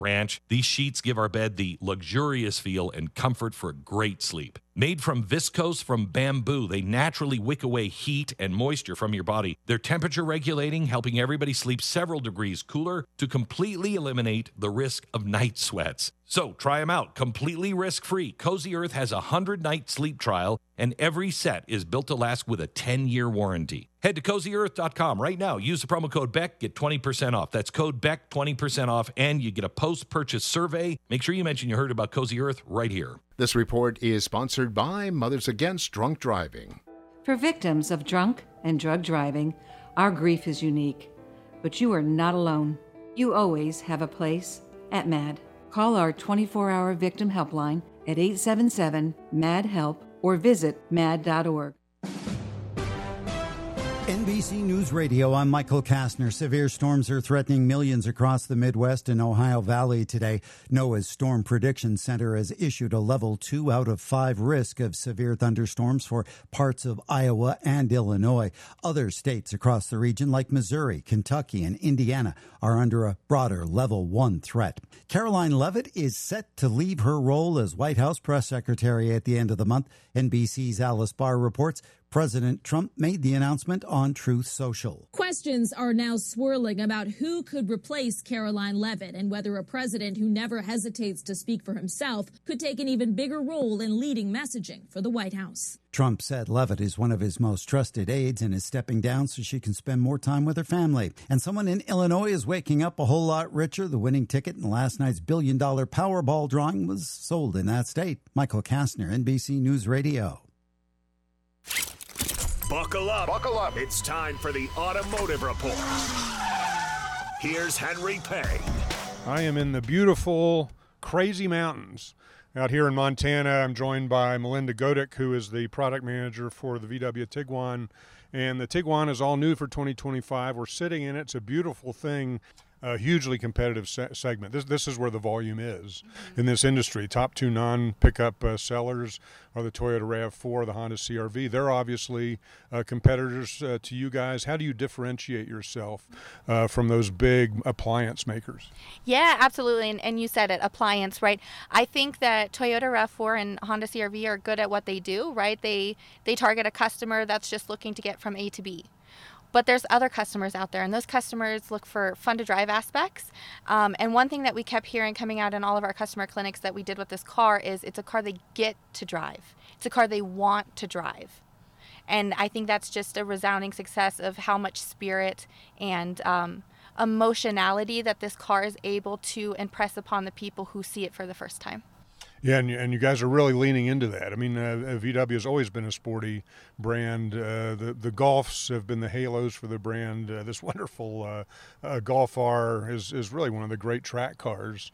Ranch. These sheets give our bed the luxurious feel and comfort for a great sleep. Made from viscose from bamboo, they naturally wick away heat and moisture from your body. They're temperature regulating, helping everybody sleep several degrees cooler to completely eliminate the risk of night sweats. So try them out completely risk-free. Cozy Earth has a 100-night sleep trial, and every set is built to last with a 10-year warranty. Head to CozyEarth.com right now. Use the promo code BECK, get 20% off. That's code BECK, 20% off, and you get a post-purchase survey. Make sure you mention you heard about Cozy Earth right here. This report is sponsored by Mothers Against Drunk Driving. For victims of drunk and drug driving, our grief is unique. But you are not alone. You always have a place at MAD. Call our 24-hour victim helpline at 877-MAD-HELP or visit mad.org. NBC News Radio, I'm Michael Kastner. Severe storms are threatening millions across the Midwest and Ohio Valley today. NOAA's Storm Prediction Center has issued a level 2 out of 5 risk of severe thunderstorms for parts of Iowa and Illinois. Other states across the region, like Missouri, Kentucky, and Indiana, are under a broader level 1 threat. Caroline Leavitt is set to leave her role as White House press secretary at the end of the month. NBC's Alice Barr reports President Trump made the announcement on Truth Social. Questions are now swirling about who could replace Caroline Leavitt and whether a president who never hesitates to speak for himself could take an even bigger role in leading messaging for the White House. Trump said Leavitt is one of his most trusted aides and is stepping down so she can spend more time with her family. And someone in Illinois is waking up a whole lot richer. The winning ticket in last night's $1 billion Powerball drawing was sold in that state. Michael Kastner, NBC News Radio. Buckle up. Buckle up. It's time for the Automotive Report. Here's Henry Payne. I am in the beautiful, crazy mountains out here in Montana. I'm joined by Melinda Godick, who is the product manager for the VW Tiguan. And the Tiguan is all new for 2025. We're sitting in it. It's a beautiful thing. A hugely competitive segment. This is where the volume is in this industry. Top 2 non-pickup sellers are the Toyota RAV4, the Honda CR-V. They're obviously competitors to you guys. How do you differentiate yourself from those big appliance makers? Yeah, absolutely. And you said it, appliance, right? I think that Toyota RAV4 and Honda CR-V are good at what they do, right? They target a customer that's just looking to get from A to B. But there's other customers out there, and those customers look for fun-to-drive aspects. And one thing that we kept hearing coming out in all of our customer clinics that we did with this car is it's a car they get to drive. It's a car they want to drive. And I think that's just a resounding success of how much spirit and emotionality that this car is able to impress upon the people who see it for the first time. Yeah, and you guys are really leaning into that. I mean, VW has always been a sporty brand. The Golfs have been the halos for the brand. This wonderful Golf R is really one of the great track cars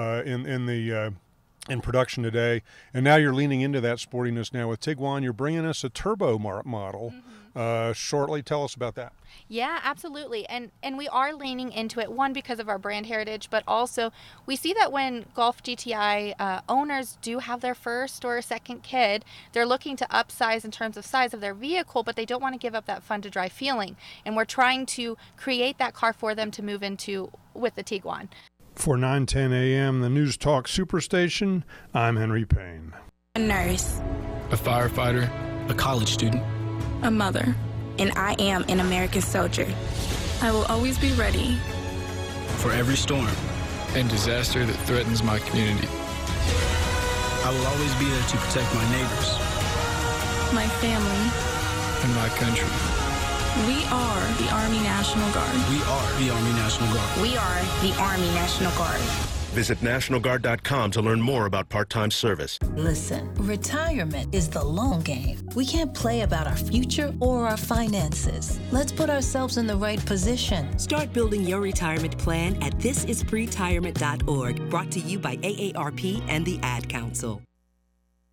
in production today. And now you're leaning into that sportiness now with Tiguan. You're bringing us a turbo model shortly. Tell us about that. Yeah, absolutely. And we are leaning into it, one, because of our brand heritage, but also we see that when Golf GTI owners do have their first or second kid, they're looking to upsize in terms of size of their vehicle, but they don't want to give up that fun to drive feeling. And we're trying to create that car for them to move into with the Tiguan. For 9:10 a.m., the News Talk Superstation, I'm Henry Payne. A nurse. A firefighter. A college student. A mother. And I am an American soldier. I will always be ready. For every storm and disaster that threatens my community. I will always be there to protect my neighbors. My family. And my country. We are the Army National Guard. We are the Army National Guard. We are the Army National Guard. Visit NationalGuard.com to learn more about part-time service. Listen, retirement is the long game. We can't play about our future or our finances. Let's put ourselves in the right position. Start building your retirement plan at thisispretirement.org. Brought to you by AARP and the Ad Council.